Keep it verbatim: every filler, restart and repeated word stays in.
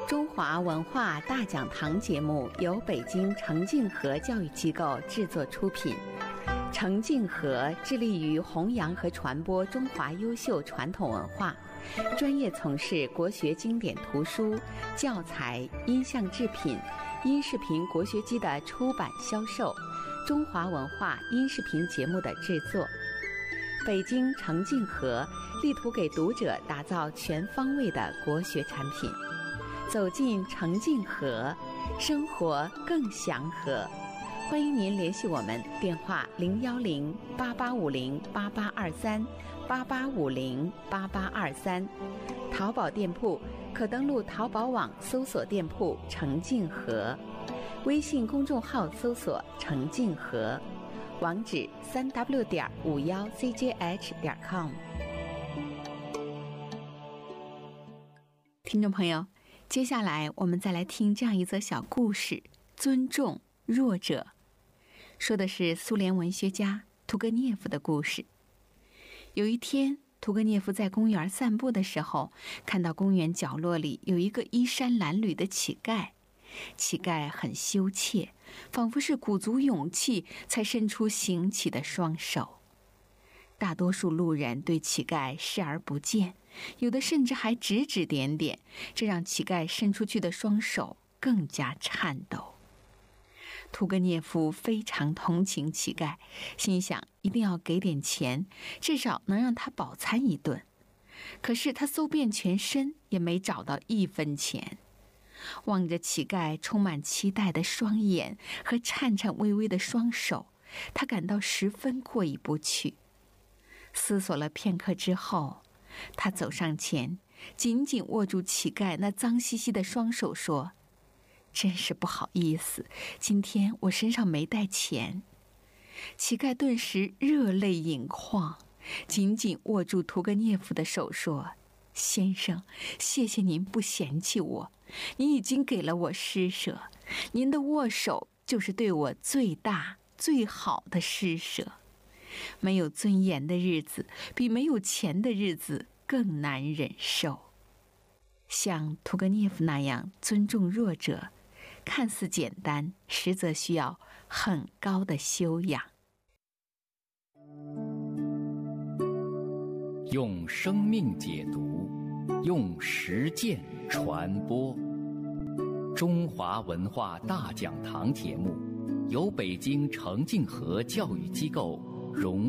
中华文化大讲堂节目由北京澄净和教育机构制作出品。澄净和致力于弘扬和传播中华优秀传统文化，专业从事国学经典图书、教材、音像制品、音视频国学机的出版销售，中华文化音视频节目的制作。北京澄净和力图给读者打造全方位的国学产品。走进澄净和，生活更祥和。欢迎您联系我们，电话零幺零八八五零八八二三八八五零八八二三。淘宝店铺可登录淘宝网搜索店铺澄净和，微信公众号搜索澄净和，网址三 w 点五幺 c j h 点 com。听众朋友，接下来我们再来听这样一则小故事：尊重弱者。说的是苏联文学家屠格涅夫的故事。有一天，屠格涅夫在公园散步的时候，看到公园角落里有一个衣衫褴褛的乞丐。乞丐很羞怯，仿佛是鼓足勇气才伸出行乞的双手。大多数路人对乞丐视而不见，有的甚至还指指点点，这让乞丐伸出去的双手更加颤抖。屠格涅夫非常同情乞丐，心想一定要给点钱，至少能让他饱餐一顿。可是他搜遍全身，也没找到一分钱。望着乞丐充满期待的双眼和颤颤巍巍的双手，他感到十分过意不去。思索了片刻之后，他走上前，紧紧握住乞丐那脏兮兮的双手，说：真是不好意思，今天我身上没带钱。乞丐顿时热泪盈眶，紧紧握住屠格涅夫的手说：先生，谢谢您不嫌弃我，您已经给了我施舍，您的握手就是对我最大最好的施舍。没有尊严的日子，比没有钱的日子更难忍受。像屠格涅夫那样尊重弱者，看似简单，实则需要很高的修养。 用生命解读，用实践传播。中华文化大讲堂节目由北京澄净和教育机构荣